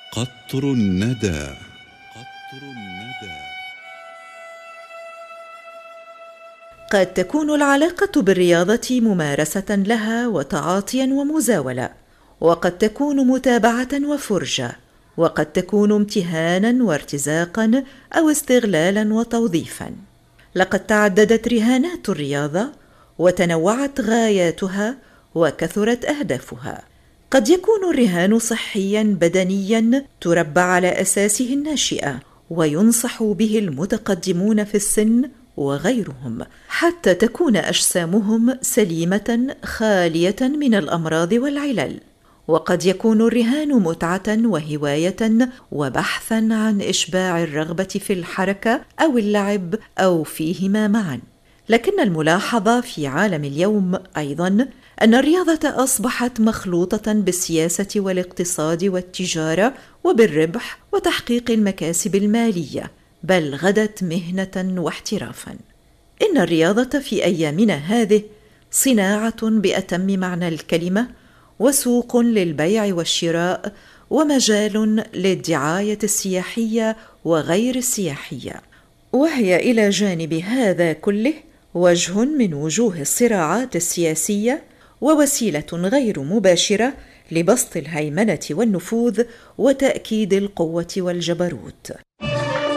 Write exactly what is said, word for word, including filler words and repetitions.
قطر الندى. قطر الندى. قد تكون العلاقة بالرياضة ممارسة لها وتعاطيا ومزاولة، وقد تكون متابعة وفرجة، وقد تكون امتهانا وارتزاقا أو استغلالا وتوظيفا. لقد تعددت رهانات الرياضة وتنوعت غاياتها وكثرت أهدافها. قد يكون الرهان صحيا بدنيا تربى على أساسه الناشئة وينصح به المتقدمون في السن وغيرهم حتى تكون أجسامهم سليمة خالية من الأمراض والعلل. وقد يكون الرهان متعة وهواية وبحثا عن إشباع الرغبة في الحركة أو اللعب أو فيهما معا. لكن الملاحظ في عالم اليوم أيضا أن الرياضة أصبحت مخلوطة بالسياسة والاقتصاد والتجارة وبالربح وتحقيق المكاسب المالية، بل غدت مهنة واحترافا. إن الرياضة في أيامنا هذه صناعة بأتم معنى الكلمة، وسوق للبيع والشراء، ومجال للدعاية السياحية وغير السياحية. وهي إلى جانب هذا كله وجه من وجوه الصراعات السياسية ووسيلة غير مباشرة لبسط الهيمنة والنفوذ وتأكيد القوة والجبروت.